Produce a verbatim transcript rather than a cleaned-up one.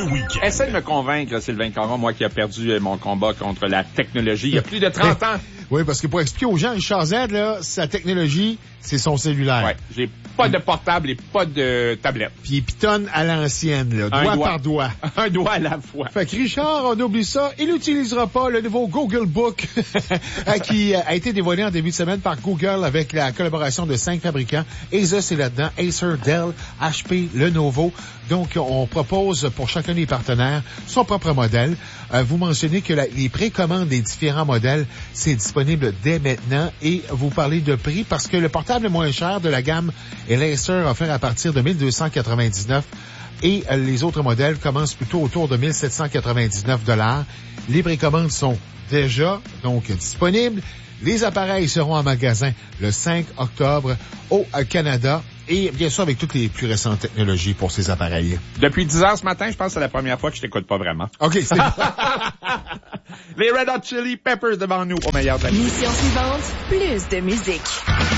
week-end. Essaye de me convaincre, Sylvain Caron, moi qui a perdu mon combat contre la technologie il y a plus de trente ans. Oui, parce que pour expliquer aux gens, Richard Z, là, sa technologie, c'est son cellulaire. Ouais, j'ai pas de portable et pas de tablette. Puis il pitonne à l'ancienne, là, doigt, doigt par doigt. Un doigt à la fois. Fait que Richard, on oublie ça, il n'utilisera pas le nouveau Google Book qui a été dévoilé en début de semaine par Google avec la collaboration de cinq fabricants. Asus est là-dedans, Acer, Dell, H P, Lenovo. Donc, on propose pour chacun des partenaires son propre modèle. Euh, vous mentionnez que la, les précommandes des différents modèles, c'est disponible dès maintenant. Et vous parlez de prix parce que le portable le moins cher de la gamme est l'Acer offert à partir de mille deux cent quatre-vingt-dix-neuf et euh, les autres modèles commencent plutôt autour de mille sept cent quatre-vingt-dix-neuf dollars. Les précommandes sont déjà donc disponibles. Les appareils seront en magasin le cinq octobre au Canada. Et bien sûr, avec toutes les plus récentes technologies pour ces appareils. Depuis dix heures ce matin, je pense que c'est la première fois que je t'écoute pas vraiment. OK, c'est Les Red Hot Chili Peppers devant nous au meilleur de la musique. Mission suivante, plus de musique.